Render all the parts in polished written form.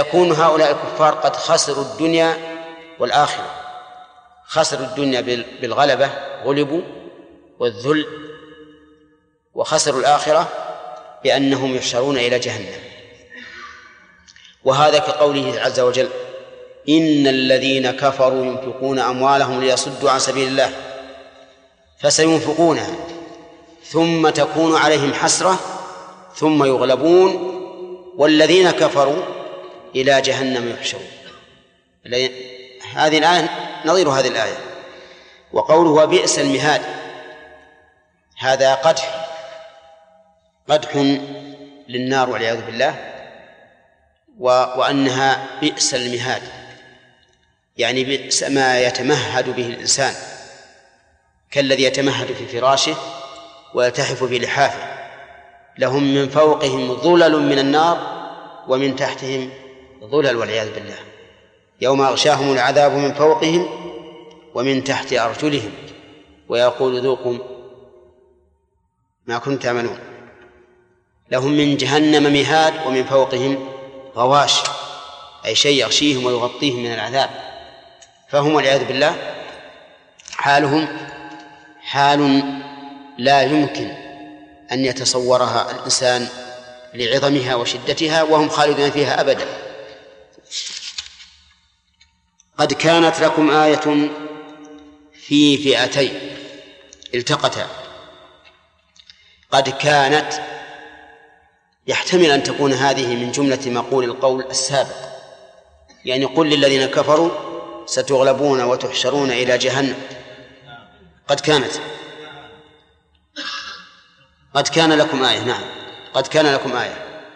فيكون هؤلاء الكفار قد خسروا الدنيا والآخرة. خسروا الدنيا بالغلبة، غلبوا والذل، وخسروا الآخرة بأنهم يحشرون إلى جهنم. وهذا كقوله عز وجل: إن الذين كفروا ينفقون أموالهم ليصدوا عن سبيل الله فسينفقونها ثم تكون عليهم حسرة ثم يغلبون والذين كفروا إلى جهنم يحشرون. هذه الآية نظير هذه الآية. وقوله وبئس المهاد، هذا قدح للنار والعياذ بالله، وأنها بئس المهاد، يعني بئس ما يتمهد به الإنسان، كالذي يتمهد في فراشه ويلتحف في لحافه، لهم من فوقهم ظلل من النار ومن تحتهم ظلل والعياذ بالله، يوم أغشاهم العذاب من فوقهم ومن تحت أرجلهم ويقول ذوقوا ما كنتم تعملون. لهم من جهنم مهاد ومن فوقهم غواش، أي شيء يغشيهم ويغطيهم من العذاب. فهم والعياذ بالله حالهم حال لا يمكن أن يتصورها الإنسان لعظمها وشدتها، وهم خالدون فيها أبدا. قد كانت لكم آية في فئتين التقتا. قد كانت يحتمل أن تكون هذه من جملة مقول القول السابق، يعني قل للذين كفروا ستغلبون وتحشرون إلى جهنم. قد كان لكم آية. نعم، قد كان لكم آية.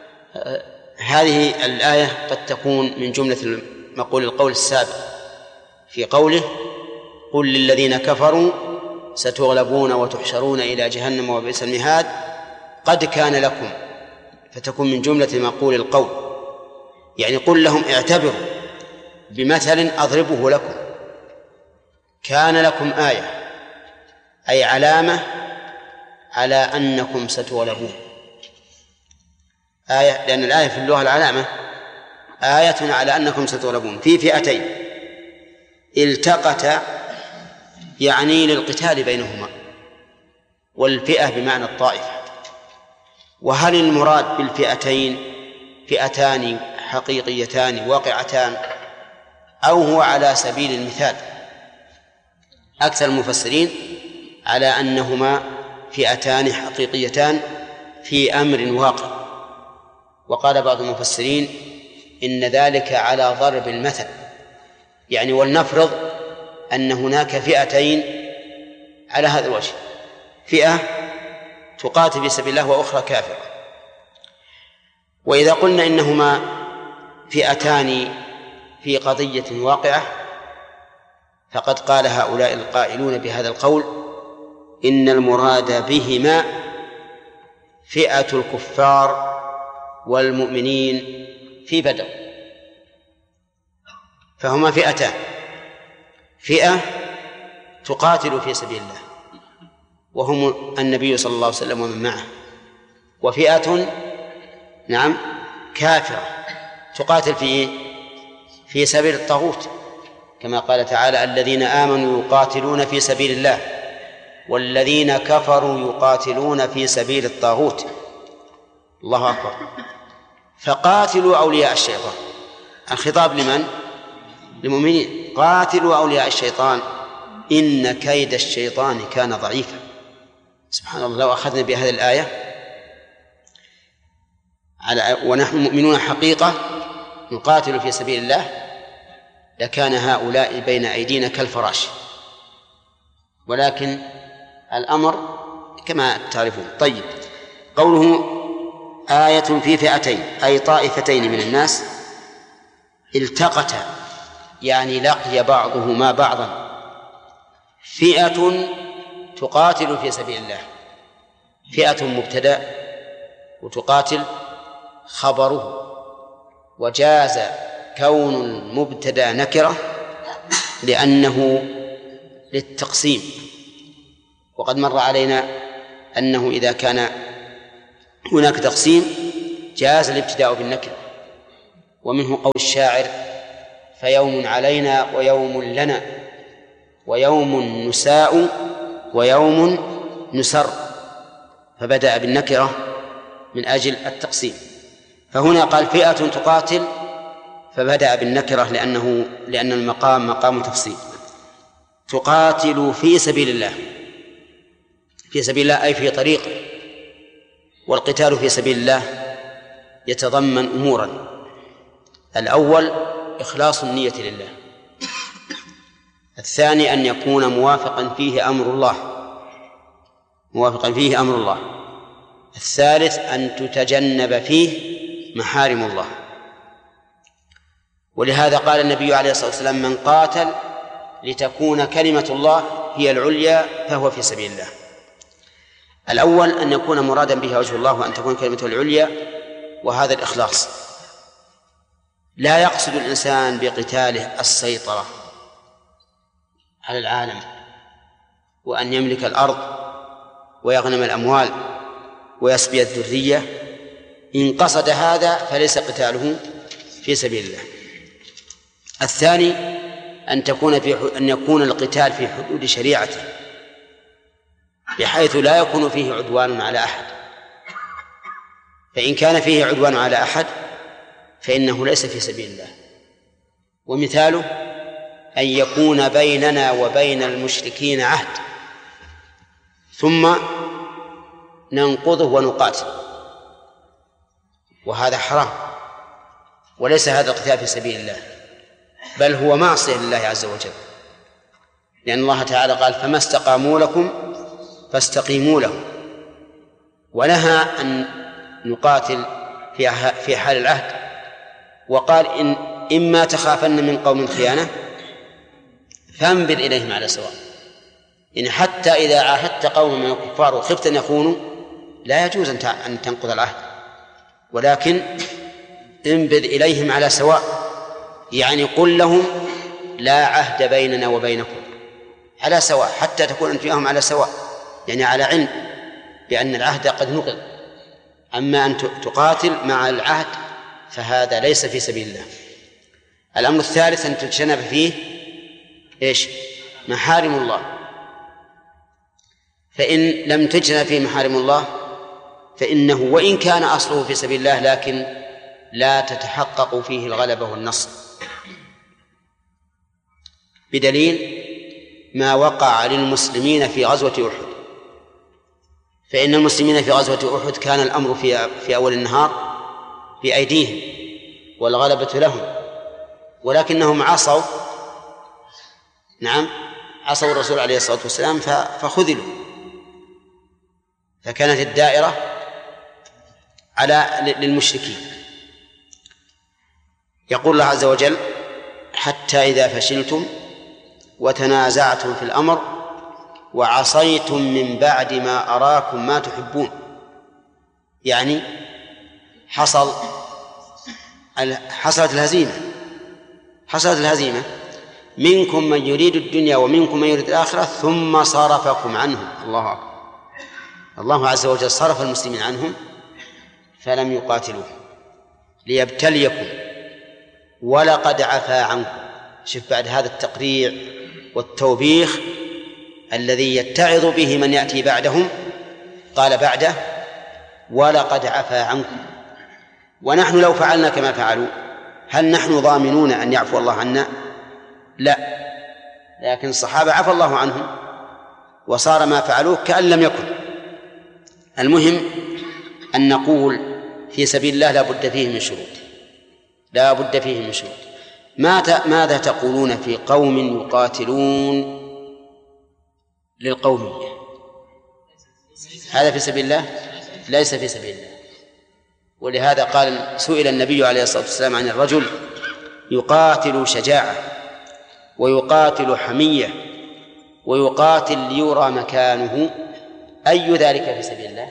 هذه الآية قد تكون من جملة مقول القول السابق في قوله قل للذين كفروا ستغلبون وتحشرون إلى جهنم وبئس المهاد. قد كان لكم، فتكون من جملة مقول القول، يعني قل لهم اعتبروا بمثل أضربه لكم. كان لكم آية أي علامة على أنكم ستغلبون. آية، لأن الآية في اللغة العلامة، آية على أنكم ستغلبون في فئتين التقتا، يعني للقتال بينهما، والفئة بمعنى الطائفة. وهل المراد بالفئتين فئتان حقيقيتان واقعتان أو هو على سبيل المثال؟ أكثر المفسرين على أنهما فئتان حقيقيتان في أمر واقع، وقال بعض المفسرين إن ذلك على ضرب المثل، يعني ولنفرض أن هناك فئتين على هذا الوجه، فئة تقاتل في سبيل الله وأخرى كافرة، وإذا قلنا إنهما فئتان في قضية واقعة فقد قال هؤلاء القائلون بهذا القول إن المراد بهما فئة الكفار والمؤمنين في بدر. فهما فئتان، فئة تقاتل في سبيل الله وهم النبي صلى الله عليه وسلم ومن معه، وفئة نعم كافرة تقاتل في سبيل الطاغوت، كما قال تعالى الذين آمنوا يقاتلون في سبيل الله والذين كفروا يقاتلون في سبيل الطاغوت. الله أكبر. فقاتلوا أولياء الشيطان، الخطاب لمن؟ للمؤمنين. قاتلوا أولياء الشيطان إن كيد الشيطان كان ضعيفا. سبحان الله، لو أخذنا بهذه الآية ونحن مؤمنون حقيقة نقاتل في سبيل الله لكان هؤلاء بين أيدينا كالفراش، ولكن الأمر كما تعرفون. طيب، قوله آية في فئتين أي طائفتين من الناس التقتا، يعني لقي بعضهما بعضا. فئة تقاتل في سبيل الله، فئة مبتدأ وتقاتل خبره، وجاز كون المبتدأ نكرة لأنه للتقسيم، وقد مر علينا أنه إذا كان هناك تقسيم جاز الابتداء بالنكرة ومنه قول الشاعر: فيوم علينا ويوم لنا ويوم نساء ويوم نسر، فبدأ بالنكرة من أجل التقسيم. فهنا قال فئة تقاتل فبدأ بالنكرة لأن المقام مقام تفصيل. تقاتل في سبيل الله، في سبيل الله أي في طريقه، والقتال في سبيل الله يتضمن أمورا: الأول إخلاص النية لله، الثاني أن يكون موافقا فيه أمر الله، الثالث أن تتجنب فيه محارم الله. ولهذا قال النبي عليه الصلاة والسلام: من قاتل لتكون كلمة الله هي العليا فهو في سبيل الله. الأول أن يكون مرادا به وجه الله وأن تكون كلمته العليا، وهذا الإخلاص. لا يقصد الإنسان بقتاله السيطرة على العالم وأن يملك الأرض ويغنم الأموال ويسبي الذرية. إن قصد هذا فليس قتاله في سبيل الله. الثاني أن يكون القتال في حدود شريعته، بحيث لا يكون فيه عدوان على أحد، فإن كان فيه عدوان على أحد فإنه ليس في سبيل الله. ومثاله أن يكون بيننا وبين المشركين عهد ثم ننقضه ونقاتل، وهذا حرام، وليس هذا القتال في سبيل الله، بل هو معصية لله عز وجل، لأن الله تعالى قال: فما استقاموا لكم فاستقيموا لهم. ونهى أن نقاتل في حال العهد، وقال: إما تخافن من قوم خيانة فانبذ إليهم على سواء. يعني حتى إذا عاهدت قوم من الكفار وخفت أن يخونوا لا يجوز أن تنقض العهد، ولكن انبذ إليهم على سواء، يعني قل لهم: لا عهد بيننا وبينكم، على سواء، حتى تكون أنت وياهم على سواء، يعني على علم بأن العهد قد نقض. أما أن تقاتل مع العهد فهذا ليس في سبيل الله. الأمر الثالث أن تتجنب فيه محارم الله، فإن لم تجنب فيه محارم الله فإنه وإن كان أصله في سبيل الله لكن لا تتحقق فيه الغلبة والنصر، بدليل ما وقع للمسلمين في غزوة أحد. فإن المسلمين في غزوة أحد كان الأمر في أول النهار بأيديهم والغلبة لهم، ولكنهم عصوا الرسول عليه الصلاة والسلام فخذلوا، فكانت الدائرة للمشركين. يقول الله عز وجل: حتى إذا فشلتم وتنازعتم في الأمر وعصيتم من بعد ما أراكم ما تحبون. يعني حصلت الهزيمة، منكم من يريد الدنيا ومنكم من يريد الآخرة ثم صرفكم عنهم. الله أكبر. الله عز وجل صرف المسلمين عنهم فلم يقاتلوهم ليبتليكم ولقد عفا عنكم. شوف بعد هذا التقريع والتوبيخ الذي يتعظ به من يأتي بعدهم قال بعده: ولقد عفا عنكم. ونحن لو فعلنا كما فعلوا هل نحن ضامنون أن يعفو الله عنا؟ لا، لكن الصحابة عفى الله عنهم وصار ما فعلوه كأن لم يكن. المهم أن نقول في سبيل الله لا بد فيه من شروط. ماذا تقولون في قوم يقاتلون للقومية؟ هذا في سبيل الله؟ ليس في سبيل الله. ولهذا سئل النبي عليه الصلاة والسلام عن الرجل يقاتل شجاعة ويقاتل حمية ويقاتل ليرى مكانه، أي ذلك في سبيل الله؟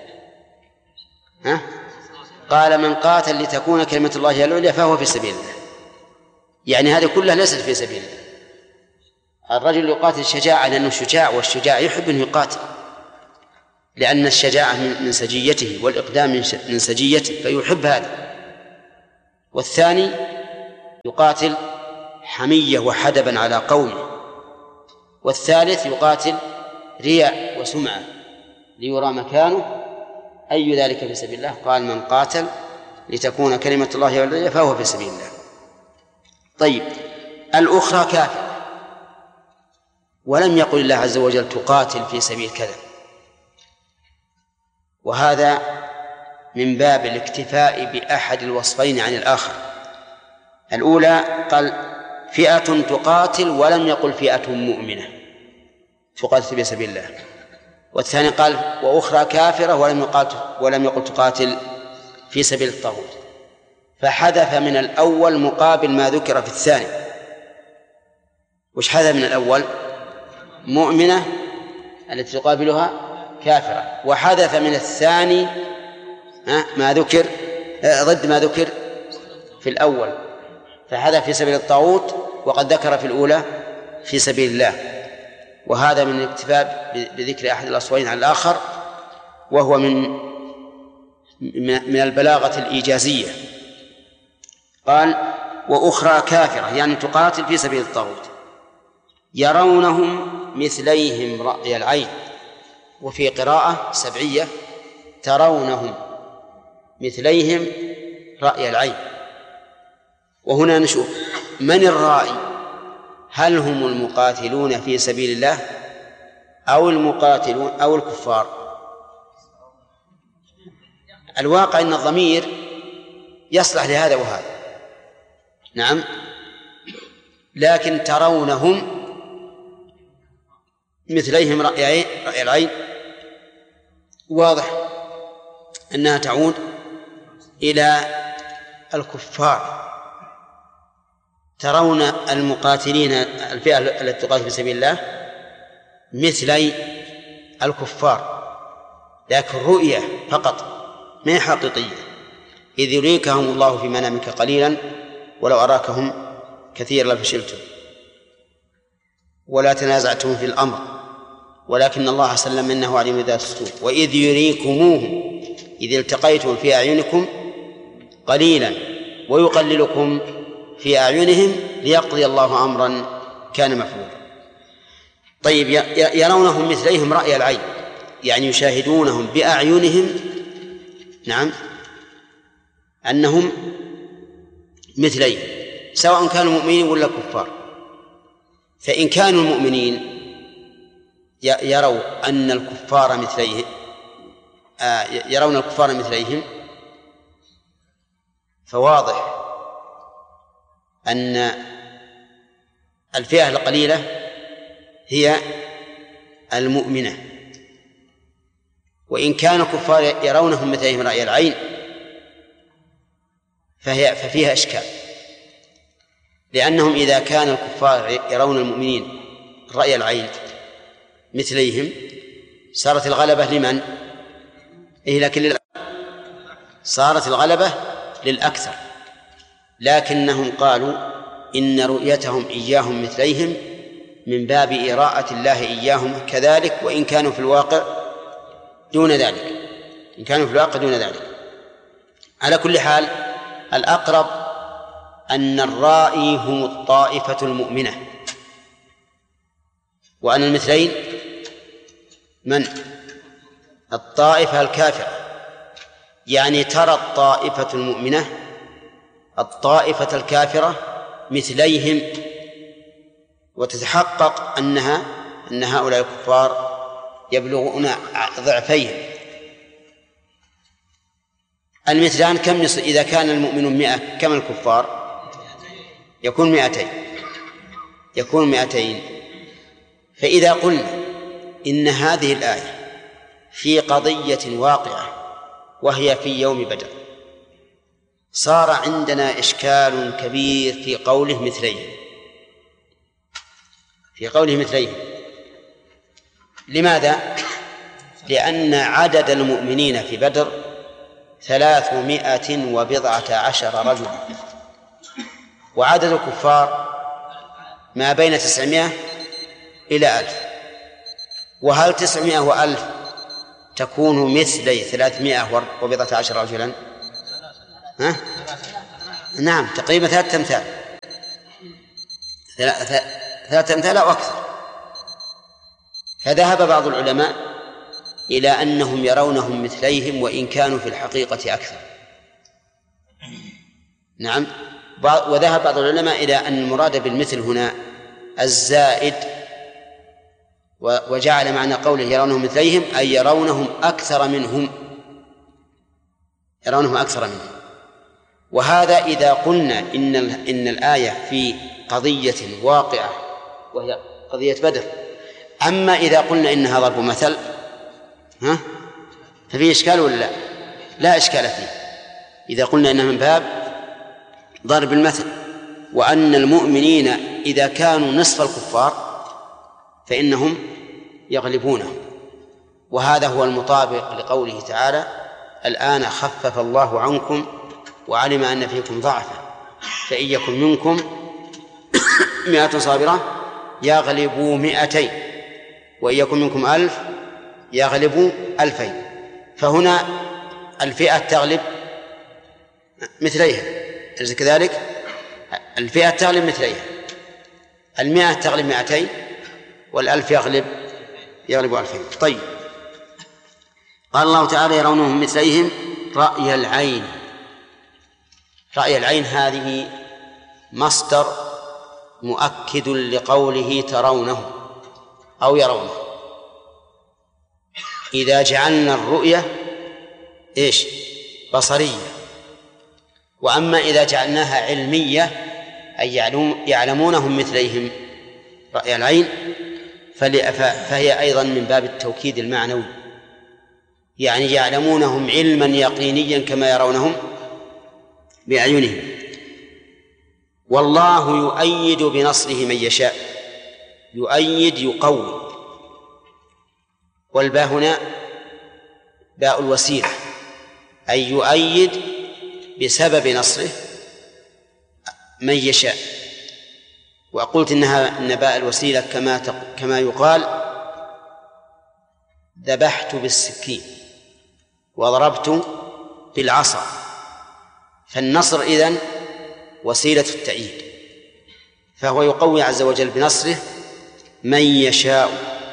قال: من قاتل لتكون كلمة الله هي العليا فهو في سبيل الله. يعني هذه كلها ليست في سبيل الله. الرجل يقاتل شجاعة لأنه شجاع، والشجاع يحب أن يقاتل لأن الشجاعة من سجيته والإقدام من سجيته فيحب هذا. والثاني يقاتل حمية وحدبا على قومه، والثالث يقاتل رياء وسمعة ليرى مكانه. أي ذلك في سبيل الله؟ قال من قاتل لتكون كلمة الله هي العليا فهو في سبيل الله. طيب، الأخرى كافرة، ولم يقل الله عز وجل تقاتل في سبيل كذا، وهذا من باب الاكتفاء بأحد الوصفين عن الآخر. الأولى قال فئة تقاتل ولم يقل فئة مؤمنة تقاتل في سبيل الله، والثاني قال وأخرى كافرة ولم يقل تقاتل في سبيل الطاغوت، فحذف من الأول مقابل ما ذكر في الثاني. وش حذف من الأول؟ مؤمنة التي تقابلها كافرة، وحذف من الثاني ما ذكر ضد ما ذكر في الأول، فحذف في سبيل الطاغوت وقد ذكر في الأولى في سبيل الله. وهذا من الاكتفاء بذكر أحد الأصلين على الآخر، وهو من البلاغة الإيجازية. قال وأخرى كافرة يعني تقاتل في سبيل الطاغوت، يرونهم مثليهم رأي العين، وفي قراءة سبعية ترونهم مثليهم رأي العين. وهنا نشوف من الرائي، هل هم المقاتلون في سبيل الله أو المقاتلون أو الكفار؟ الواقع أن الضمير يصلح لهذا وهذا، نعم، لكن ترونهم مثليهم رأي العين واضح أنها تعود إلى الكفار. ترون المقاتلين الفئة التي تقاتل في سبيل الله مثلي الكفار، لكن رؤية فقط ما هي حقيقية. إذ يريكهم الله في منامك قليلا ولو أراكهم كثيرا لفشلتم ولا تنازعتم في الأمر ولكن الله سلم إنه عليم ذات الصدور. وإذ يريكموهم إذ التقيتم في أعينكم قليلا ويقللكم في أعينهم ليقضي الله أمرا كان مفعولا. طيب، يرونهم مثليهم رأي العين يعني يشاهدونهم بأعينهم، نعم، أنهم مثليهم سواء كانوا مؤمنين ولا كفار. فإن كانوا المؤمنين يروا أن الكفار مثليهم يرون الكفار مثليهم، فواضح أن الفئة القليلة هي المؤمنة. وإن كانوا كفار يرونهم مثلهم رأي العين ففيها إشكال، لأنهم إذا كان الكفار يرون المؤمنين رأي العين مثليهم صارت الغلبة لمن؟ لكن صارت الغلبة للأكثر، لكنهم قالوا إن رؤيتهم إياهم مثليهم من باب إراءة الله إياهم كذلك، وإن كانوا في الواقع دون ذلك، إن كانوا في الواقع دون ذلك. على كل حال الأقرب أن الرائي هم الطائفة المؤمنة، وأن المثلين من؟ الطائفة الكافرة. يعني ترى الطائفة المؤمنة الطائفة الكافرة مثليهم، وتتحقق أن هؤلاء الكفار يبلغون ضعفيهم. المثلان كم إذا كان المؤمن 100 كم الكفار؟ يكون 200، يكون 200. فإذا قلنا إن هذه الآية في قضية واقعة وهي في يوم بدر، صار عندنا إشكال كبير في قوله مثليهم، في قوله مثليهم. لماذا؟ لأن عدد المؤمنين في بدر 319 رجلا، وعدد الكفار ما بين 900 إلى 1000. وهل 900 و1000 تكون مثلي 319 رجلا؟ نعم، تقريبا 3 أمثال. ثلاثة أمثال أو أكثر. فذهب بعض العلماء إلى أنهم يرونهم مثليهم وإن كانوا في الحقيقة أكثر. نعم. وذهب بعض العلماء إلى أن المراد بالمثل هنا الزائد، وجعل معنى قوله يرونهم مثليهم أي يرونهم أكثر منهم، يرونهم أكثر منهم. وهذا إذا قلنا إن الآية في قضية واقعة وهي قضية بدر. أما إذا قلنا إنها ضرب مثل ففيه إشكال ولا لا؟ لا إشكال فيه إذا قلنا إنها من باب ضرب المثل، وأن المؤمنين إذا كانوا نصف الكفار فإنهم يغلبونهم. وهذا هو المطابق لقوله تعالى الآن خفف الله عنكم وعلم أن فيكم ضعفا فإن يكن منكم 100 صابرة يغلبوا 200 وإن يكن منكم 1000 يغلبوا 2000. فهنا الفئة تغلب مثليها، أليس كذلك؟ الفئة تغلب مثليها، 100 تغلب 200 والألف يغلب 2000. طيب، قال الله تعالى يرونهم مثليهم رأي العين. رأي العين هذه مصدر مؤكد لقوله ترونه أو يرونه. إذا جعلنا الرؤية بصرية، وأما إذا جعلناها علمية أي يعلمونهم مثليهم رأي العين فهي أيضا من باب التوكيد المعنوي، يعني يعلمونهم علما يقينيا كما يرونهم بأعينهم. والله يؤيد بنصره من يشاء. يؤيد يقوي، والباء هنا باء الوسيلة، أي يؤيد بسبب نصره من يشاء. وقلت إن باء الوسيلة كما يقال ذبحت بالسكين وضربت بالعصا. فالنصر إذن وسيلة التأييد، فهو يقوي عز وجل بنصره من يشاء.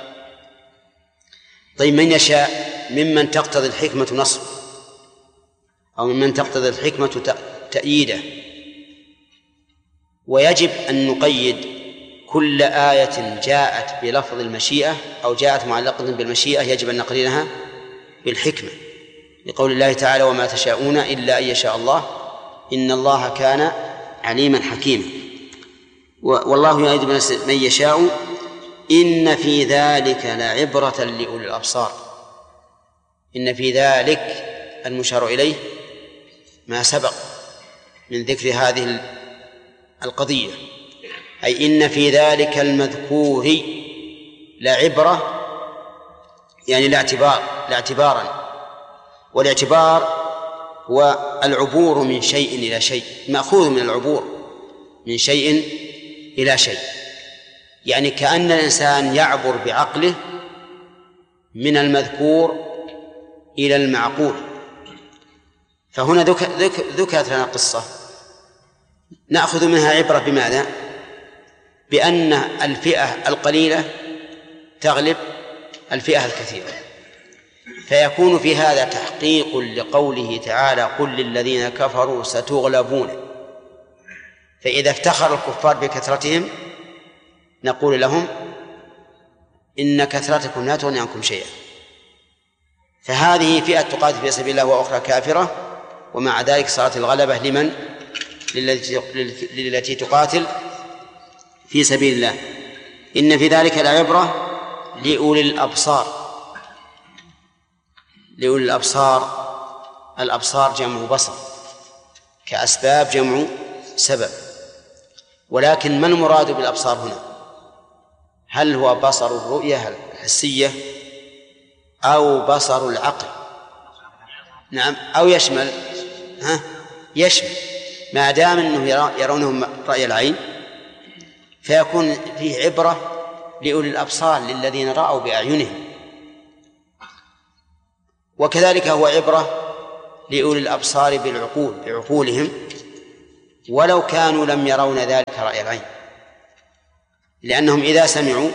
طيب، من يشاء ممن تقتضي الحكمة نصره أو ممن تقتضي الحكمة تأييده. ويجب أن نقيد كل آية جاءت بلفظ المشيئة أو جاءت معلقة بالمشيئة يجب أن نقرنها بالحكمة، لقول الله تعالى وما تشاءون إلا أن يشاء الله إن الله كان عليما حكيما. والله يؤيد من يشاء إن في ذلك لعبرة لأولي الأبصار. إن في ذلك المشار إليه ما سبق من ذكر هذه القضية، أي إن في ذلك المذكور لعبرة، يعني لاعتبارا. والاعتبار هو العبور من شيء إلى شيء، مأخوذ من العبور من شيء إلى شيء، يعني كأن الإنسان يعبر بعقله من المذكور إلى المعقول. فهنا ذكرت لنا قصة نأخذ منها عبرة. بماذا؟ بأن الفئة القليلة تغلب الفئة الكثيرة، فيكون في هذا تحقيق لقوله تعالى قل للذين كفروا ستغلبون. فإذا افتخر الكفار بكثرتهم نقول لهم إن كثرتكم لا تغني عنكم شيئا. فهذه فئة تقاتل في سبيل الله وأخرى كافرة، ومع ذلك صارت الغلبة لمن؟ للتي تقاتل في سبيل الله. إن في ذلك لعبرة لأولي الأبصار. لأولي الأبصار، الأبصار جمع بصر، كأسباب جمع سبب. ولكن ما المراد بالأبصار هنا؟ هل هو بصر الرؤية الحسية أو بصر العقل؟ نعم، أو يشمل يشمل، ما دام أنه يرونهم رأي العين فيكون فيه عبرة لأولي الأبصار للذين رأوا بأعينهم، وكذلك هو عبرة لأولي الأبصار بعقولهم ولو كانوا لم يرون ذلك رأي العين. لأنهم إذا سمعوا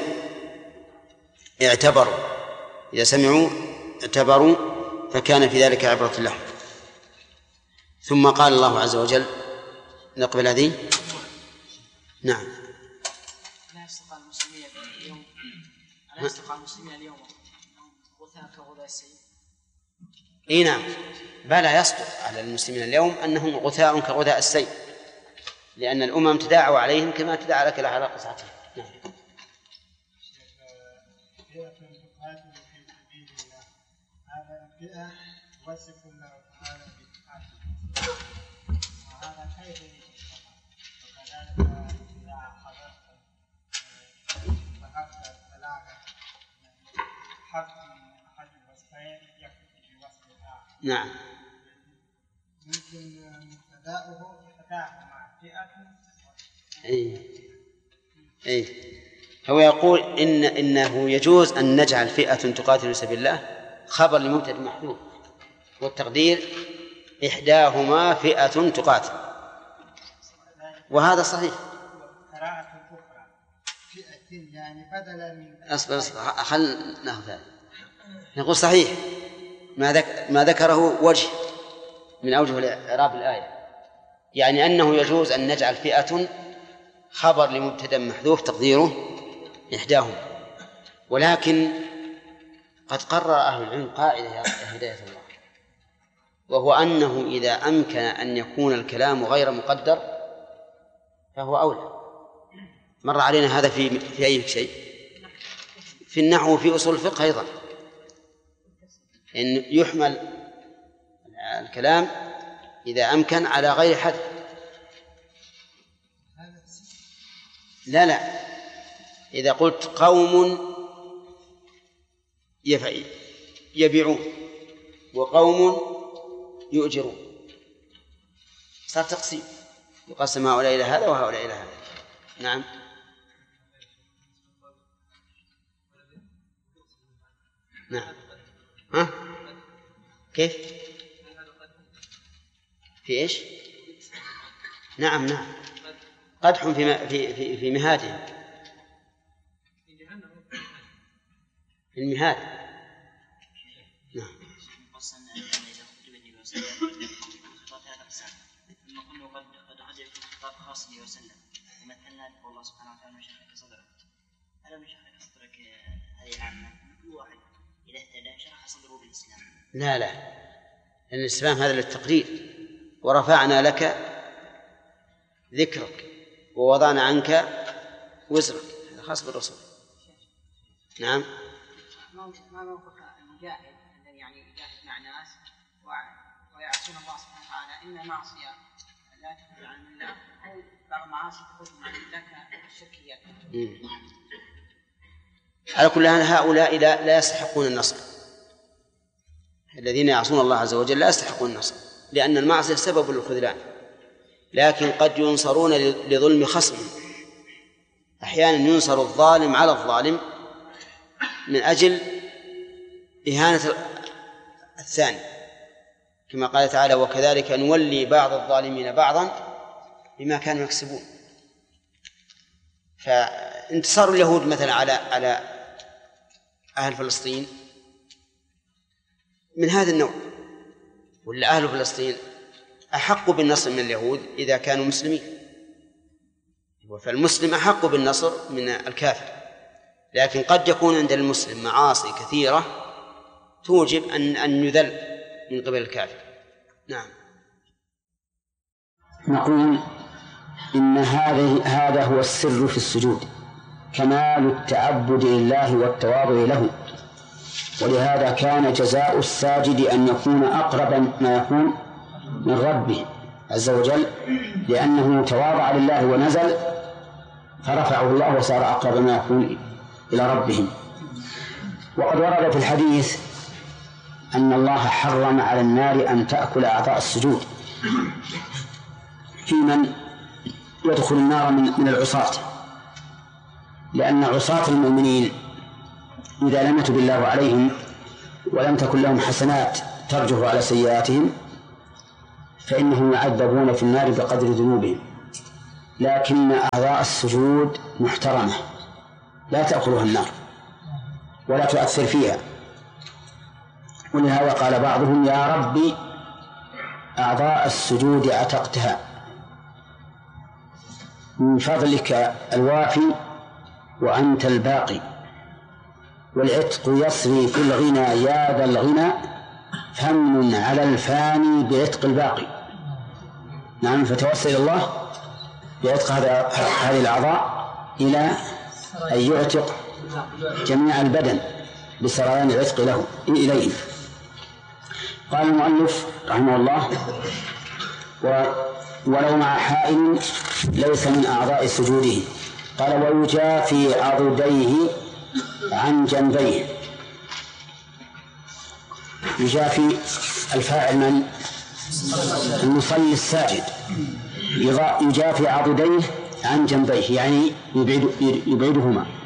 اعتبروا فكان في ذلك عبرة لهم. ثم قال الله عز وجل نقبل هذه. نعم. لا يستقى المسلمين اليوم غثاء كغثاء السيل. اي نعم، بلى يصدق على المسلمين اليوم أنهم غثاء كغثاء السيل، لأن الأمم تداعوا عليهم كما تداعى لك على قصعتهم. نعم. فئة وصف الله تعالى وهذا كيف يتصف وكذلك إذا حضرت البلاغة حرف من أحد الوصفين يكتب بوصف الآخر. نعم. ممكن مبتدأه إحداهما فئة. هو يقول إنه يجوز أن نجعل فئة تقاتل في سبيل الله خبر لمبتدأ محذوف، والتقدير إحداهما فئة تقاتل، وهذا صحيح. قراءة أخرى فئة يعني بدلا من أصبر خلنا نأخذ هذا. نقول صحيح ما ذكره وجه من أوجه إعراب الآية، يعني أنه يجوز أن نجعل فئة خبر لمبتدأ محذوف تقديره إحداهما، ولكن قد قرر أهل العلم قاعدة يا هداية الله، وهو أنه إذا أمكن أن يكون الكلام غير مقدر فهو أولى. مر علينا هذا في أي شيء، في النحو وفي أصول الفقه أيضا، إن يحمل الكلام إذا أمكن على غير حد. لا إذا قلت قوم يبيعون وقوم يؤجرون صار تقسيم، يقسم هؤلاء إلى هذا وهؤلاء إلى هذا. نعم. نعم. ها؟ كيف؟ في إيش؟ نعم قدح في مهادهم، في المهاد. نعم. خاص به وسلم مثلنا بقول الله سبحانه وتعالى شرح صدرك، ألا من شرح صدرك هذه عامة كل واحد إذا اهتدى شرح صدره بالإسلام. لا لأن الإسلام هذا للتقرير، ورفعنا لك ذكرك ووضعنا عنك وزرك، هذا خاص بالرسول. نعم. ما موقف المجاهد الذي يعني يجاهد مع ناس ويعصون الله سبحانه وتعالى، إن معصية لا تخرج عن الله أو بعض معاصي تخرج عن الله كالشركيات. على كل حال هؤلاء لا يستحقون النصر، الذين يعصون الله عز وجل لا يستحقون النصر، لأن المعصية سبب للخذلان، لكن قد ينصرون لظلم خصمهم. أحيانا ينصر الظالم على الظالم من أجل إهانة الثاني، كما قال تعالى وكذلك نولي بعض الظالمين بعضا بما كانوا يكسبون. فانتصار اليهود مثلا على أهل فلسطين من هذا النوع، ولا أهل فلسطين أحق بالنصر من اليهود إذا كانوا مسلمين، فالمسلم أحق بالنصر من الكافر، لكن قد يكون عند المسلم معاصي كثيرة توجب أن يذل من قبل الكافر. نعم. نقول إن هذا هو السر في السجود، كمال التعبد لله والتواضع له، ولهذا كان جزاء الساجد أن يكون أقرب ما يكون من ربه عز وجل، لأنه تواضع لله ونزل فرفعه الله وصار أقرب ما يكون إلى ربه. وقد ورد في الحديث أن الله حرم على النار أن تأكل أعضاء السجود في من يدخل النار من العصاة، لأن عصاة المؤمنين إذا لم يتب الله عليهم ولم تكن لهم حسنات ترجح على سيئاتهم فإنهم يعذبون في النار بقدر ذنوبهم، لكن أعضاء السجود محترمة لا تأكلها النار ولا تؤثر فيها. ولهذا قال بعضهم: يا ربي أعضاء السجود عتقتها من فضلك الوافي وأنت الباقي، والعتق يصري في الغنى يا ذا الغنى، فمن على الفاني بعتق الباقي. نعم، فتوسل إلى الله بعتق هذه الأعضاء إلى أن يعتق جميع البدن بسريان العتق له إليه. قال المؤلف رحمه الله: ولو مع حائل ليس من أعضاء سجوده. قال: ويجافي عضديه عن جنبيه. يجافي الفاعل من؟ المصلي الساجد. يجافي عضديه عن جنبيه يعني يبعدهما.